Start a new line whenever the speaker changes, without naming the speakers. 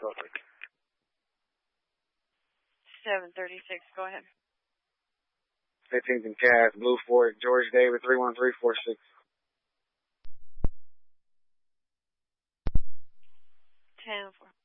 736, go ahead.
15th and Cass, Blue Fork, George David, 31346.
10-4.